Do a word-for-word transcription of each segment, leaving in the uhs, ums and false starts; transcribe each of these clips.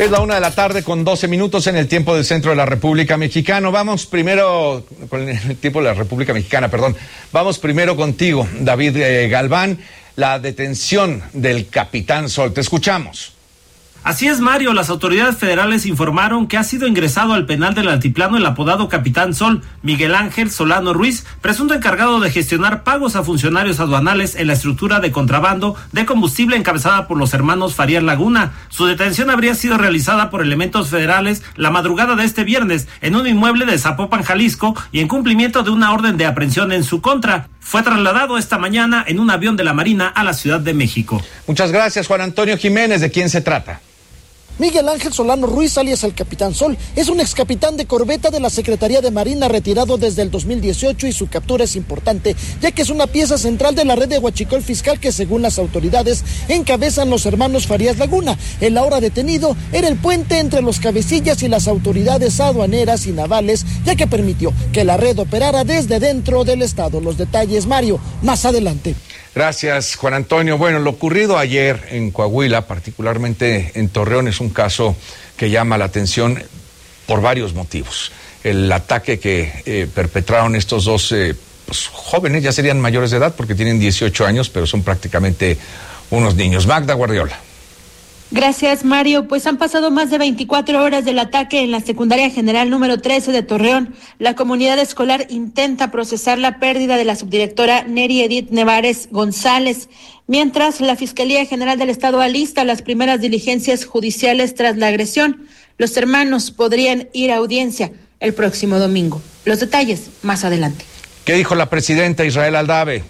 Es la una de la tarde con doce minutos en el tiempo del centro de la República Mexicana. Vamos primero, con el tiempo de la República Mexicana, perdón. Vamos primero contigo, David eh, Galván, la detención del Capitán Sol. Te escuchamos. Así es, Mario, las autoridades federales informaron que ha sido ingresado al penal del Altiplano el apodado Capitán Sol, Miguel Ángel Solano Ruiz, presunto encargado de gestionar pagos a funcionarios aduanales en la estructura de contrabando de combustible encabezada por los hermanos Farías Laguna. Su detención habría sido realizada por elementos federales la madrugada de este viernes en un inmueble de Zapopan, Jalisco, y en cumplimiento de una orden de aprehensión en su contra. Fue trasladado esta mañana en un avión de la Marina a la Ciudad de México. Muchas gracias, Juan Antonio Jiménez. ¿De quién se trata? Miguel Ángel Solano Ruiz, alias el Capitán Sol, es un excapitán de corbeta de la Secretaría de Marina retirado desde el dos mil dieciocho y su captura es importante, ya que es una pieza central de la red de huachicol fiscal que, según las autoridades, encabezan los hermanos Farías Laguna. El ahora detenido era el puente entre los cabecillas y las autoridades aduaneras y navales, ya que permitió que la red operara desde dentro del estado. Los detalles, Mario, más adelante. Gracias, Juan Antonio. Bueno, lo ocurrido ayer en Coahuila, particularmente en Torreón, es un caso que llama la atención por varios motivos. El ataque que eh, perpetraron estos dos eh, pues, jóvenes, ya serían mayores de edad porque tienen dieciocho años, pero son prácticamente unos niños. Magda Guardiola. Gracias, Mario. Pues han pasado más de veinticuatro horas del ataque en la Secundaria General número trece de Torreón. La comunidad escolar intenta procesar la pérdida de la subdirectora Neri Edith Nevares González, mientras la Fiscalía General del Estado alista las primeras diligencias judiciales tras la agresión. Los hermanos podrían ir a audiencia el próximo domingo. Los detalles más adelante. ¿Qué dijo la presidenta Israel Aldave?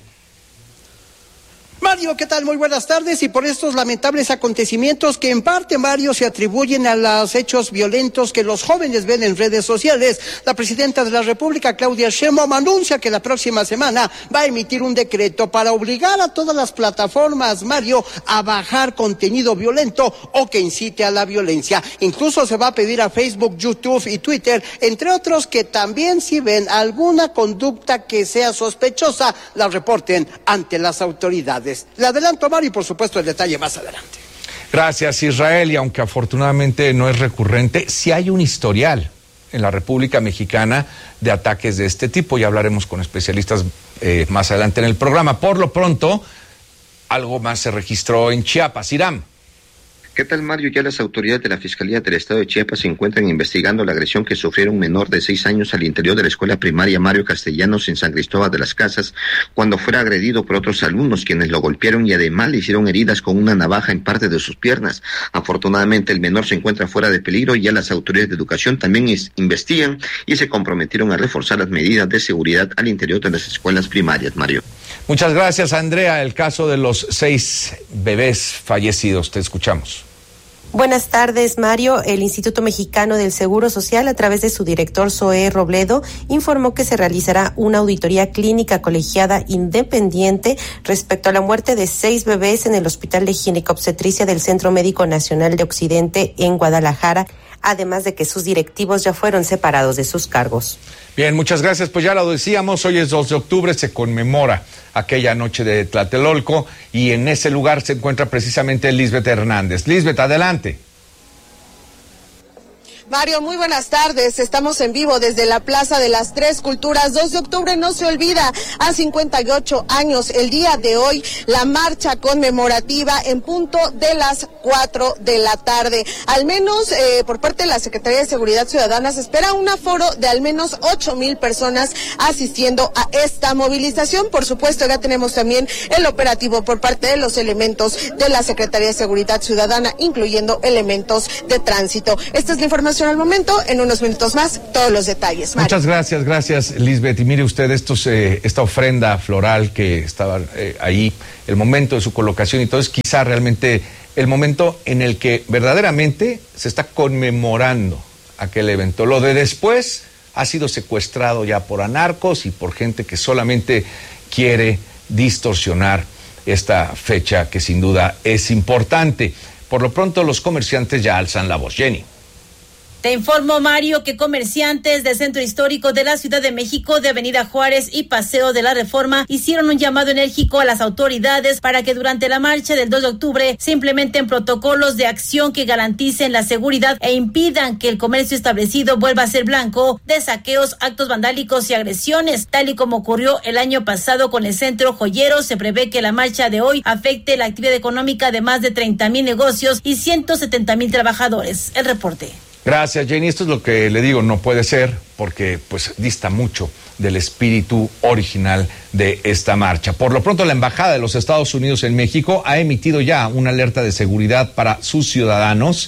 Mario, ¿qué tal? Muy buenas tardes. Y por estos lamentables acontecimientos que en parte, Mario, se atribuyen a los hechos violentos que los jóvenes ven en redes sociales, la presidenta de la República, Claudia Sheinbaum, anuncia que la próxima semana va a emitir un decreto para obligar a todas las plataformas, Mario, a bajar contenido violento o que incite a la violencia. Incluso se va a pedir a Facebook, YouTube y Twitter, entre otros, que también, si ven alguna conducta que sea sospechosa, la reporten ante las autoridades. Le adelanto, Mario, y por supuesto el detalle más adelante. Gracias, Israel, y aunque afortunadamente no es recurrente, sí hay un historial en la República Mexicana de ataques de este tipo, y hablaremos con especialistas eh, más adelante en el programa. Por lo pronto, algo más se registró en Chiapas. Irán. ¿Qué tal, Mario? Ya las autoridades de la Fiscalía del Estado de Chiapas se encuentran investigando la agresión que sufriera un menor de seis años al interior de la escuela primaria Mario Castellanos en San Cristóbal de las Casas, cuando fuera agredido por otros alumnos, quienes lo golpearon y además le hicieron heridas con una navaja en parte de sus piernas. Afortunadamente, el menor se encuentra fuera de peligro y ya las autoridades de educación también es, investigan y se comprometieron a reforzar las medidas de seguridad al interior de las escuelas primarias, Mario. Muchas gracias, Andrea. El caso de los seis bebés fallecidos. Te escuchamos. Buenas tardes, Mario. El Instituto Mexicano del Seguro Social, a través de su director Zoé Robledo, informó que se realizará una auditoría clínica colegiada independiente respecto a la muerte de seis bebés en el Hospital de Ginecobstetricia del Centro Médico Nacional de Occidente en Guadalajara, además de que sus directivos ya fueron separados de sus cargos. Bien, muchas gracias. Pues ya lo decíamos, hoy es dos de octubre, se conmemora aquella noche de Tlatelolco y en ese lugar se encuentra precisamente Lisbeth Hernández. Lisbeth, adelante. Mario, muy buenas tardes. Estamos en vivo desde la Plaza de las Tres Culturas. dos de octubre no se olvida. A cincuenta y ocho años, el día de hoy, la marcha conmemorativa en punto de las cuatro de la tarde. Al menos eh, por parte de la Secretaría de Seguridad Ciudadana se espera un aforo de al menos ocho mil personas asistiendo a esta movilización. Por supuesto, ya tenemos también el operativo por parte de los elementos de la Secretaría de Seguridad Ciudadana, incluyendo elementos de tránsito. Esta es la información al momento. En unos minutos más, todos los detalles. Mario. Muchas gracias, gracias, Lisbeth. Y mire usted estos, eh, esta ofrenda floral que estaba eh, ahí, el momento de su colocación y todo, es quizá realmente el momento en el que verdaderamente se está conmemorando aquel evento. Lo de después ha sido secuestrado ya por anarcos y por gente que solamente quiere distorsionar esta fecha que sin duda es importante. Por lo pronto los comerciantes ya alzan la voz. Jenny. Te informo, Mario, que comerciantes del Centro Histórico de la Ciudad de México, de Avenida Juárez y Paseo de la Reforma hicieron un llamado enérgico a las autoridades para que durante la marcha del dos de octubre se implementen protocolos de acción que garanticen la seguridad e impidan que el comercio establecido vuelva a ser blanco de saqueos, actos vandálicos y agresiones. Tal y como ocurrió el año pasado con el Centro Joyero, se prevé que la marcha de hoy afecte la actividad económica de más de treinta mil negocios y ciento setenta mil trabajadores. El reporte. Gracias, Jenny. Esto es lo que le digo, no puede ser, porque pues dista mucho del espíritu original de esta marcha. Por lo pronto, la Embajada de los Estados Unidos en México ha emitido ya una alerta de seguridad para sus ciudadanos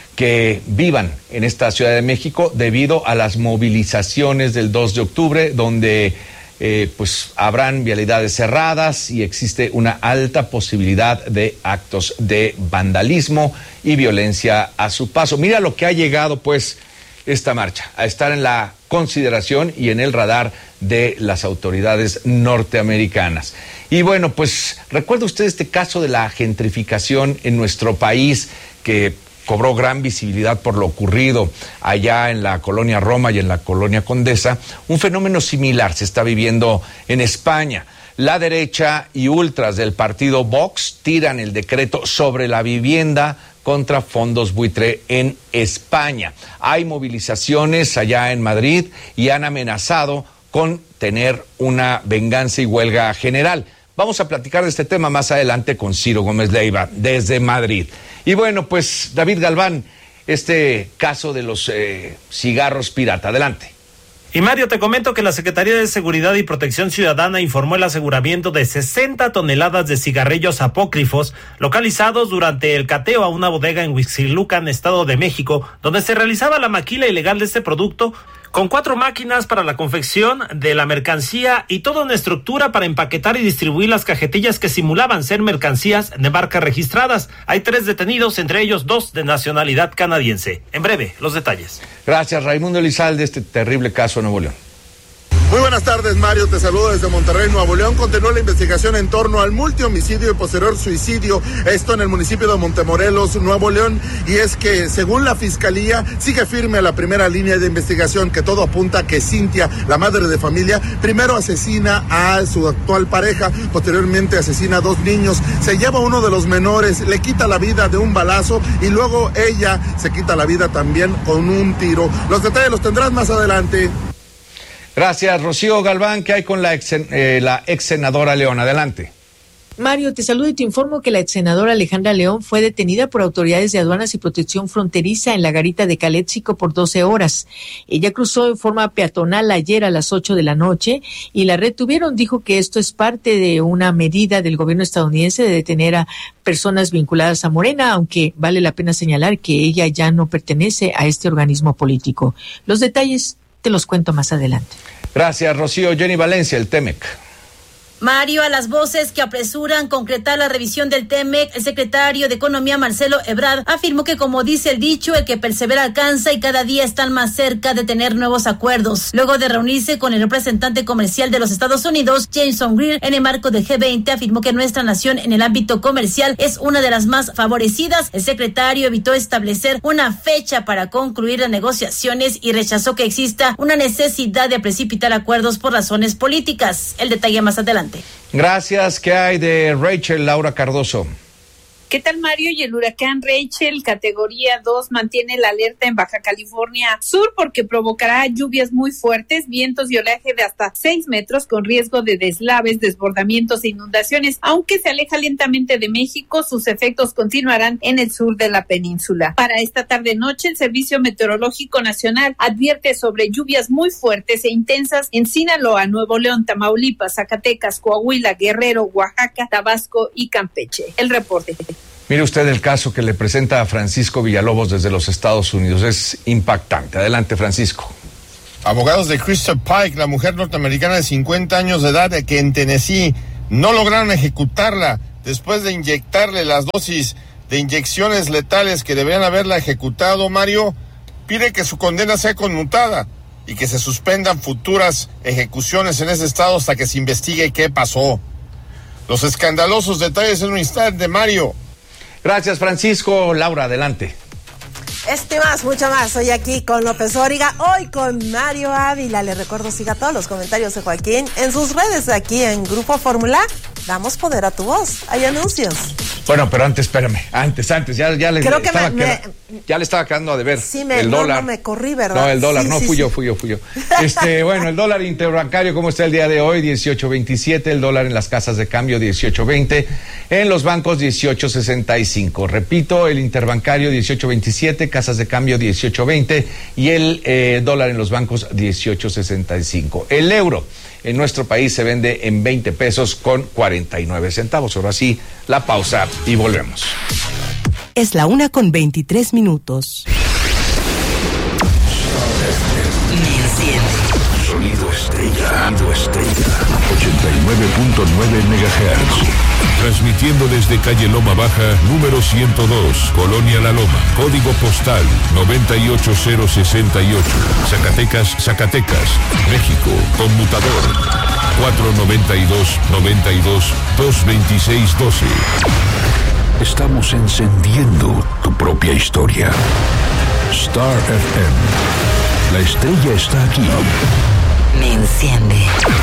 que vivan en esta Ciudad de México debido a las movilizaciones del dos de octubre, donde Eh, pues habrán vialidades cerradas y existe una alta posibilidad de actos de vandalismo y violencia a su paso. Mira lo que ha llegado pues esta marcha, a estar en la consideración y en el radar de las autoridades norteamericanas. Y bueno, pues recuerda usted este caso de la gentrificación en nuestro país que cobró gran visibilidad por lo ocurrido allá en la colonia Roma y en la colonia Condesa. Un fenómeno similar se está viviendo en España. La derecha y ultras del partido Vox tiran el decreto sobre la vivienda contra fondos buitre en España. Hay movilizaciones allá en Madrid y han amenazado con tener una venganza y huelga general. Vamos a platicar de este tema más adelante con Ciro Gómez Leiva desde Madrid. Y bueno, pues David Galván, este caso de los eh, cigarros pirata. Adelante. Y Mario, te comento que la Secretaría de Seguridad y Protección Ciudadana informó el aseguramiento de sesenta toneladas de cigarrillos apócrifos localizados durante el cateo a una bodega en Huixquilucan, Estado de México, donde se realizaba la maquila ilegal de este producto, con cuatro máquinas para la confección de la mercancía y toda una estructura para empaquetar y distribuir las cajetillas que simulaban ser mercancías de marcas registradas. Hay tres detenidos, entre ellos dos de nacionalidad canadiense. En breve, los detalles. Gracias, Raimundo Elizalde, de este terrible caso en Nuevo León. Muy buenas tardes, Mario, te saludo desde Monterrey, Nuevo León. Continuó la investigación en torno al multihomicidio y posterior suicidio, esto en el municipio de Montemorelos, Nuevo León, y es que, según la Fiscalía, sigue firme la primera línea de investigación, que todo apunta a que Cintia, la madre de familia, primero asesina a su actual pareja, posteriormente asesina a dos niños, se lleva a uno de los menores, le quita la vida de un balazo y luego ella se quita la vida también con un tiro. Los detalles los tendrás más adelante. Gracias, Rocío Galván. ¿Qué hay con la ex, eh, la ex senadora León? Adelante. Mario, te saludo y te informo que la ex senadora Alejandra León fue detenida por autoridades de aduanas y protección fronteriza en la garita de Caléxico por doce horas. Ella cruzó en forma peatonal ayer a las ocho de la noche y la retuvieron. Dijo que esto es parte de una medida del gobierno estadounidense de detener a personas vinculadas a Morena, aunque vale la pena señalar que ella ya no pertenece a este organismo político. Los detalles te los cuento más adelante. Gracias, Rocío. Jenny Valencia, el Temec. Mario, a las voces que apresuran concretar la revisión del Temec, el secretario de Economía, Marcelo Ebrard, afirmó que, como dice el dicho, el que persevera alcanza y cada día están más cerca de tener nuevos acuerdos. Luego de reunirse con el representante comercial de los Estados Unidos, Jameson Greer, en el marco del G veinte, afirmó que nuestra nación en el ámbito comercial es una de las más favorecidas. El secretario evitó establecer una fecha para concluir las negociaciones y rechazó que exista una necesidad de precipitar acuerdos por razones políticas. El detalle más adelante. Gracias. ¿Qué hay de Rachel? Laura Cardoso. ¿Qué tal, Mario? Y el huracán Rachel, categoría dos, mantiene la alerta en Baja California Sur porque provocará lluvias muy fuertes, vientos y oleaje de hasta seis metros con riesgo de deslaves, desbordamientos e inundaciones. Aunque se aleja lentamente de México, sus efectos continuarán en el sur de la península. Para esta tarde-noche, el Servicio Meteorológico Nacional advierte sobre lluvias muy fuertes e intensas en Sinaloa, Nuevo León, Tamaulipas, Zacatecas, Coahuila, Guerrero, Oaxaca, Tabasco y Campeche. El reporte. Mire usted el caso que le presenta a Francisco Villalobos desde los Estados Unidos. Es impactante. Adelante, Francisco. Abogados de Crystal Pike, la mujer norteamericana de cincuenta años de edad que en Tennessee no lograron ejecutarla después de inyectarle las dosis de inyecciones letales que deberían haberla ejecutado, Mario, pide que su condena sea conmutada y que se suspendan futuras ejecuciones en ese estado hasta que se investigue qué pasó. Los escandalosos detalles en un instante, Mario. Gracias, Francisco. Laura, adelante. Este más, mucho más. Hoy aquí con López Dóriga, hoy con Mario Ávila. Le recuerdo, siga todos los comentarios de Joaquín en sus redes, aquí en Grupo Fórmula. Damos poder a tu voz. Hay anuncios. Bueno, pero antes, espérame, antes, antes, ya, ya, le, Creo que estaba me, queda, me, ya le estaba quedando a deber sí, me, el no, dólar. No, me corrí, ¿verdad? No, el dólar, sí, no, sí, fui sí. yo, fui yo, fui yo. Este, bueno, el dólar interbancario, ¿cómo está el día de hoy? dieciocho veintisiete, el dólar en las casas de cambio dieciocho veinte, en los bancos dieciocho sesenta y cinco. Repito, el interbancario dieciocho veintisiete, casas de cambio dieciocho veinte y el eh, dólar en los bancos dieciocho sesenta y cinco. El euro en nuestro país se vende en veinte pesos con cuarenta y nueve centavos. Ahora sí, la pausa y volvemos. Es la una con veintitrés minutos. Sonido estrella. Sonido estrella. ochenta y nueve punto nueve megahertz. Transmitiendo desde calle Loma Baja, número ciento dos, Colonia La Loma. Código postal noventa y ocho cero sesenta y ocho. Zacatecas, Zacatecas, México. Conmutador cuatro noventa y dos, noventa y dos, dos veintiséis doce. Estamos encendiendo tu propia historia. Star F M. La estrella está aquí. Me enciende.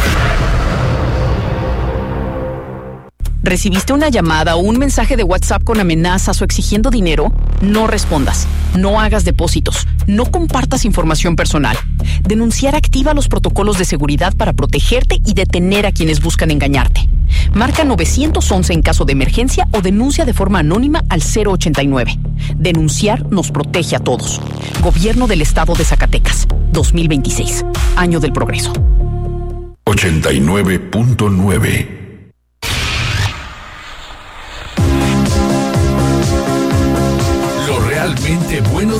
¿Recibiste una llamada o un mensaje de WhatsApp con amenazas o exigiendo dinero? No respondas, no hagas depósitos, no compartas información personal. Denunciar activa los protocolos de seguridad para protegerte y detener a quienes buscan engañarte. Marca nueve once en caso de emergencia o denuncia de forma anónima al cero ochenta y nueve. Denunciar nos protege a todos. Gobierno del Estado de Zacatecas, dos mil veintiséis, Año del Progreso. ochenta y nueve punto nueve. Realmente buenos